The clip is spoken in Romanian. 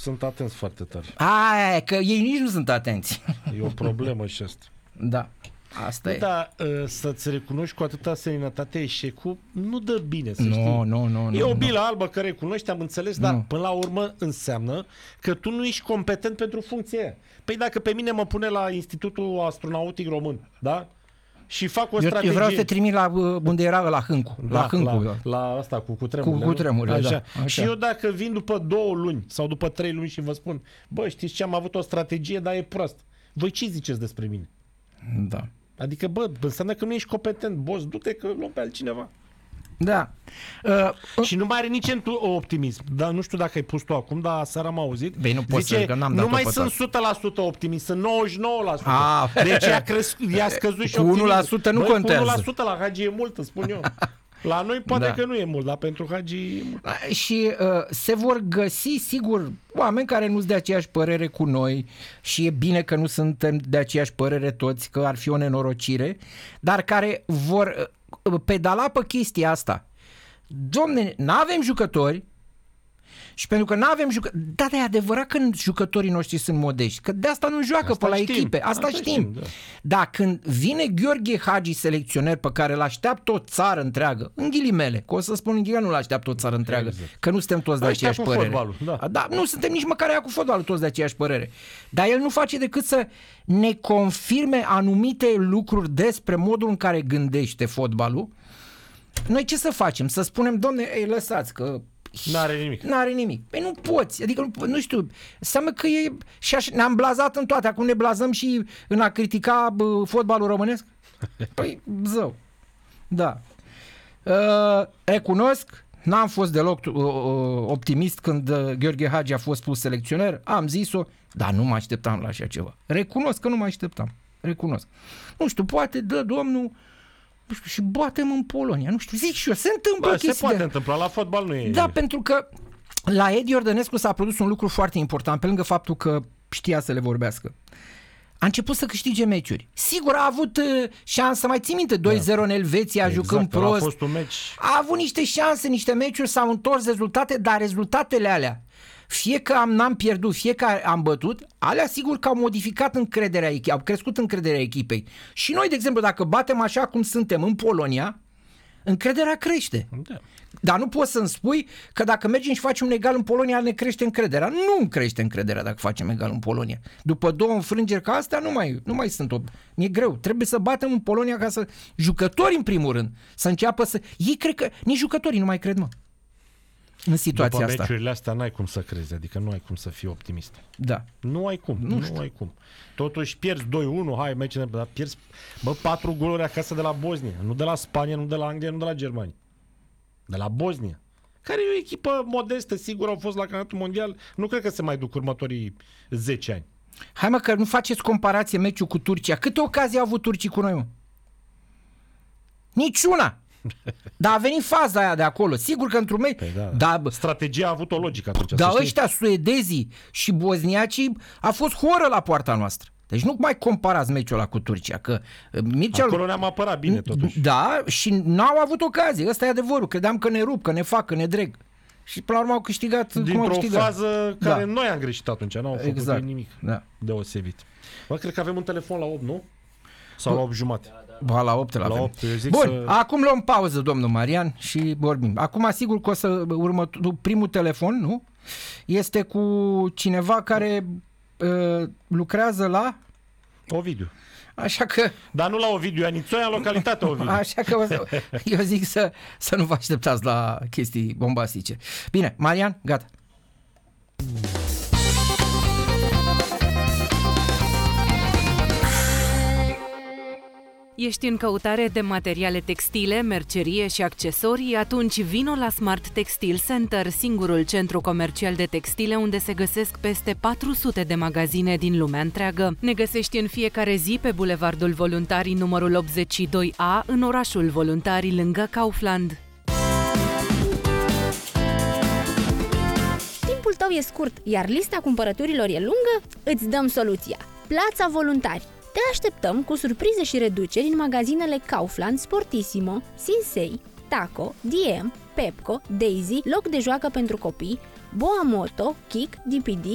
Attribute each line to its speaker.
Speaker 1: sunt atenți foarte tare.
Speaker 2: Aia, că ei nici nu sunt atenți.
Speaker 1: E o problemă și asta.
Speaker 2: Da, asta e.
Speaker 1: Da, să-ți recunoști cu atâta seninătate eșecul nu dă bine, să știi.
Speaker 2: Nu.
Speaker 1: E o bilă albă că recunoști, am înțeles, dar până la urmă înseamnă că tu nu ești competent pentru funcția aia. Păi dacă pe mine mă pune la Institutul Astronautic Român, da? Și fac o strategie.
Speaker 2: Eu vreau să te trimit la unde era la Hâncu.
Speaker 1: La asta cu tremurile.
Speaker 2: Cu tremurile,
Speaker 1: așa.
Speaker 2: Da. Așa.
Speaker 1: Și eu dacă vin după 2 luni sau după 3 luni și vă spun, bă, știți ce, am avut o strategie, dar e proastă. Voi ce ziceți despre mine?
Speaker 2: Da.
Speaker 1: Adică, bă, înseamnă că nu ești competent. Boss, du-te că luăm pe altcineva.
Speaker 2: Da.
Speaker 1: Și nu mai are nici optimism. Dar nu știu dacă ai pus tu acum, dar seara am auzit.
Speaker 2: Băi, nu pot
Speaker 1: zice,
Speaker 2: să, că n-am dat-o
Speaker 1: nu mai
Speaker 2: pe
Speaker 1: sunt 100% optimist, sunt 99%. Deci i-a scăzut și
Speaker 2: cu 1% nu contează.
Speaker 1: Cu 1% la Hagi e mult, îți spun eu. La noi poate că nu e mult, dar pentru Hagi e mult.
Speaker 2: Și se vor găsi, sigur, oameni care nu sunt de aceeași părere cu noi și e bine că nu suntem de aceeași părere toți, că ar fi o nenorocire, dar care vor pedala pe chestia asta. Dom'le, n-avem jucători și pentru că n-avem jucători... Da, e adevărat că jucătorii noștri sunt modești, că de asta nu joacă
Speaker 1: asta
Speaker 2: pe la
Speaker 1: știm.
Speaker 2: echipe. Asta știm. Da. Dar când vine Gheorghe Hagi, selecționer, pe care îl așteaptă o țară întreagă, în ghilimele, că o să spun în ghilimele, nu îl așteaptă o țară întreagă, că nu suntem toți de aceeași părere. Da, nu suntem nici măcar aia cu fotbalul toți de aceeași părere. Dar el nu face decât să ne confirme anumite lucruri despre modul în care gândește fotbalul. Noi ce să facem? Să spunem, domne, ei, lăsați că N-are nimic. Păi nu poți. Adică nu știu. Înseamnă că e... Și așa, ne-am blazat în toate. Acum ne blazăm și în a critica fotbalul românesc? Păi, zău. Da. Recunosc, n-am fost deloc optimist când Gheorghe Hagi a fost pus selecționer. Am zis-o, dar nu mă așteptam la așa ceva. Recunosc că nu mă așteptam. Recunosc. Nu știu, poate dă domnul și batem în Polonia. Nu știu, zic și eu, se întâmplă chestii.
Speaker 1: Se poate întâmpla, la fotbal nu e.
Speaker 2: Da, pentru că la Edi Ordănescu s-a produs un lucru foarte important, pe lângă faptul că știa să le vorbească. A început să câștige meciuri. Sigur, a avut șansă, mai ții minte, 2-0 în Elveția, jucând prost.
Speaker 1: A fost un meci.
Speaker 2: A avut niște șanse, niște meciuri, s-au întors rezultate, dar rezultatele alea, fie că n-am pierdut, fie că am bătut, alea sigur că au modificat încrederea echipei, au crescut încrederea echipei. Și noi, de exemplu, dacă batem așa cum suntem în Polonia, încrederea crește. Da. Dar nu poți să-mi spui că dacă mergem și facem un egal în Polonia, ne crește încrederea. Nu crește încrederea dacă facem egal în Polonia. După 2 înfrângeri ca astea, nu mai sunt. E greu. Trebuie să batem în Polonia ca să... Jucătorii, în primul rând, să înceapă să... Ei cred că... Nici jucătorii nu mai cred, mă. În situația asta.
Speaker 1: După meciurile astea n-ai cum să crezi, adică nu ai cum să fii optimist.
Speaker 2: Da.
Speaker 1: Nu ai cum, nu ai cum. Totuși pierzi 2-1, hai, meciul, dar pierzi 4 goluri acasă de la Bosnia, nu de la Spania, nu de la Anglia, nu de la Germania. De la Bosnia. Care e o echipă modestă, sigur, au fost la campionatul mondial, nu cred că se mai duc următorii 10 ani.
Speaker 2: Hai mă, că nu faceți comparație meciul cu Turcia. Câte ocazii au avut turcii cu noi, mă? Niciuna! Dar a venit faza aia de acolo. Sigur că într-un meci...
Speaker 1: Păi da. Strategia a avut o logică atunci.
Speaker 2: Dar ăștia suedezii și bosniacii a fost horă la poarta noastră. Deci nu mai comparați meciul ăla cu Turcia. Că
Speaker 1: acolo ne-am apărat bine totuși.
Speaker 2: Da, și n-au avut ocazie. Ăsta e adevărul. Credeam că ne rup, că ne fac, că ne dreg. Și până la urmă au câștigat cum au câștigat.
Speaker 1: Fază care noi am greșit atunci. N-au făcut nimic deosebit. Bă, cred că avem un telefon la 8, nu? Sau la 8 jumate?
Speaker 2: Ba, la 8 la
Speaker 1: 8,
Speaker 2: bun, acum luăm pauză, domnul Marian, și vorbim. Acum, sigur că o să primul telefon, nu? Este cu cineva care lucrează la...
Speaker 1: Ovidiu.
Speaker 2: Așa că...
Speaker 1: Dar nu la Ovidiu Anițoia, în localitatea Ovidiu.
Speaker 2: Așa că eu zic să nu vă așteptați la chestii bombastice. Bine, Marian, gata.
Speaker 3: Ești în căutare de materiale textile, mercerie și accesorii? Atunci vino la Smart Textile Center, singurul centru comercial de textile unde se găsesc peste 400 de magazine din lumea întreagă. Ne găsești în fiecare zi pe Bulevardul Voluntarii numărul 82A, în orașul Voluntarii, lângă Kaufland.
Speaker 4: Timpul tău e scurt, iar lista cumpărăturilor e lungă? Îți dăm soluția. Plața Voluntari. Te așteptăm cu surprize și reduceri în magazinele Kaufland, Sportissimo, Sinsei, Taco, DM, Pepco, Daisy, loc de joacă pentru copii, Boa Moto, Kik, DPD,